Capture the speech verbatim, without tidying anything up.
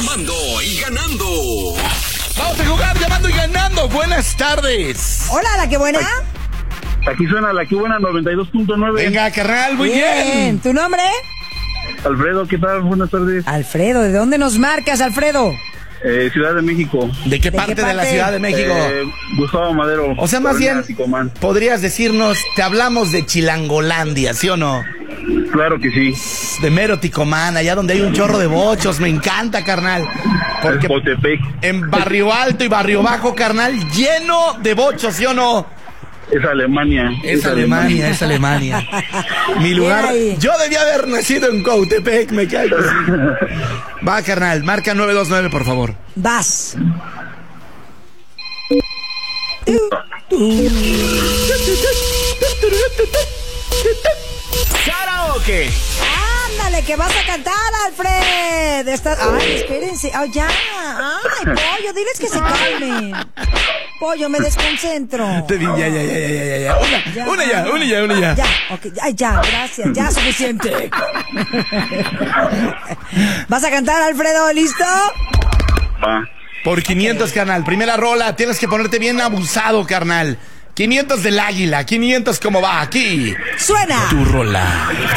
Llamando y ganando. Vamos a jugar llamando y ganando. Buenas tardes. Hola, ¿la que buena? Aquí suena la que buena noventa y dos punto nueve. Venga, carnal, muy bien. bien. ¿Tu nombre? Alfredo, ¿qué tal? Buenas tardes. Alfredo, ¿de dónde nos marcas, Alfredo? Eh, Ciudad de México. ¿De qué ¿De parte qué de la parte? Ciudad de México? Eh, Gustavo Madero. O sea, más Colonia bien, Ticomán. podrías decirnos, te hablamos de Chilangolandia, ¿sí o no? Claro que sí. De mero Ticomán, allá donde hay un chorro de bochos, me encanta, carnal. Porque Cotepec. en Barrio Alto y Barrio Bajo, carnal, lleno de bochos, ¿sí o no? Es Alemania. Es Alemania, es Alemania. Mi lugar, Bien ahí. yo debía haber nacido en Cautepec, me cae. Va, carnal, marca nueve dos nueve, por favor. Vas. ¡Karaoke! Ándale, que vas a cantar, Alfred. Esta- Ay, espérense. Ay, ya. Ay, pollo, diles que se calmen. Pollo, me desconcentro. Te di, ya, ya, ya, ya, ya, ya. Una, Ya. una ya, una ya, una ya. Ya, ok, ya, ya, gracias, ya suficiente. ¿Vas a cantar, Alfredo? ¿Listo? Va. Por quinientos, carnal. Primera rola, tienes que ponerte bien abusado, carnal. quinientos del águila, quinientos como va aquí. Suena. Tu rola.